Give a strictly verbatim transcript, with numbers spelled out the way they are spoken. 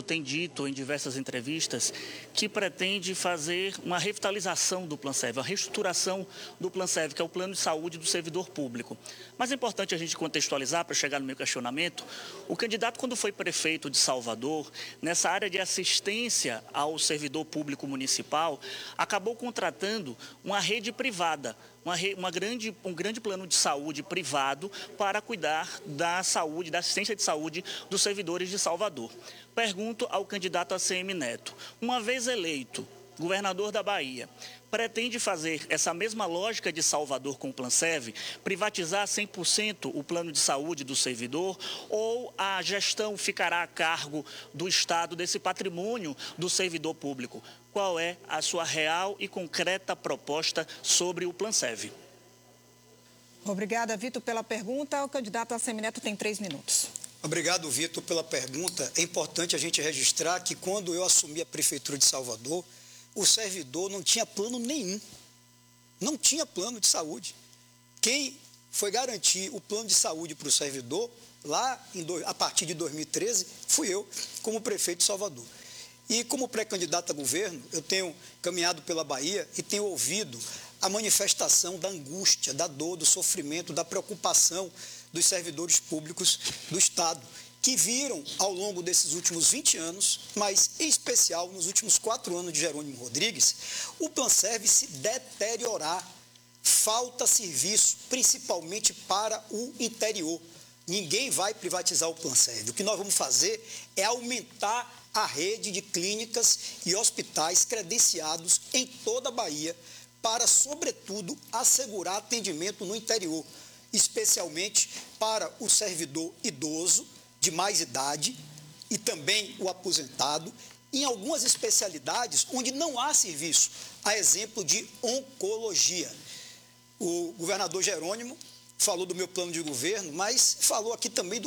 tem dito em diversas entrevistas que pretende fazer uma revitalização do Planserv, uma reestruturação do Planserv, que é o plano de saúde do servidor público. Mas é importante a gente contextualizar, para chegar no meu questionamento, o candidato, quando foi prefeito de Salvador, nessa área de assistência ao servidor público municipal, acabou contratando uma rede privada, Uma, uma grande, um grande plano de saúde privado para cuidar da saúde, da assistência de saúde dos servidores de Salvador. Pergunto ao candidato A C M Neto, uma vez eleito governador da Bahia, pretende fazer essa mesma lógica de Salvador com o Planserv, privatizar cem por cento o plano de saúde do servidor, ou a gestão ficará a cargo do Estado desse patrimônio do servidor público? Qual é a sua real e concreta proposta sobre o Planserv? Obrigada, Vitor, pela pergunta. O candidato A C M Neto tem três minutos. Obrigado, Vitor, pela pergunta. É importante a gente registrar que quando eu assumi a Prefeitura de Salvador, o servidor não tinha plano nenhum. Não tinha plano de saúde. Quem foi garantir o plano de saúde para o servidor, lá em do, a partir de dois mil e treze, fui eu, como prefeito de Salvador. E como pré-candidato a governo, eu tenho caminhado pela Bahia e tenho ouvido a manifestação da angústia, da dor, do sofrimento, da preocupação dos servidores públicos do Estado, que viram ao longo desses últimos vinte anos, mas em especial nos últimos quatro anos de Jerônimo Rodrigues, o Planserv se deteriorar. Falta serviço, principalmente para o interior. Ninguém vai privatizar o Planserv. O que nós vamos fazer é aumentar a rede de clínicas e hospitais credenciados em toda a Bahia para, sobretudo, assegurar atendimento no interior, especialmente para o servidor idoso, de mais idade, e também o aposentado, em algumas especialidades onde não há serviço, a exemplo de oncologia. O governador Jerônimo falou do meu plano de governo, mas falou aqui também do